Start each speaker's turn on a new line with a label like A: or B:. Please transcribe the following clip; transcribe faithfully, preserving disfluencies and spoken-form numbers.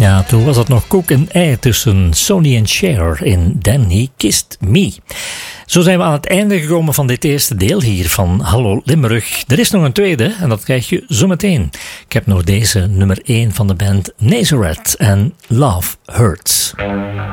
A: Ja, toen was het nog koek en ei tussen Sonny en Cher in Then He Kissed Me. Zo zijn we aan het einde gekomen van dit eerste deel hier van Hallo Limburg. Er is nog een tweede en dat krijg je zo meteen. Ik heb nog deze nummer één van de band Nazareth en Love Hurts.